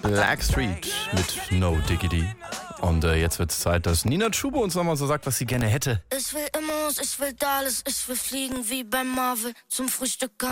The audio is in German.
Blackstreet mit No Diggity. Und jetzt wird es Zeit, dass Nina Chuba uns nochmal so sagt, was sie gerne hätte. Ich will Immos, ich will Dallas, ich will fliegen wie beim Marvel zum Frühstück.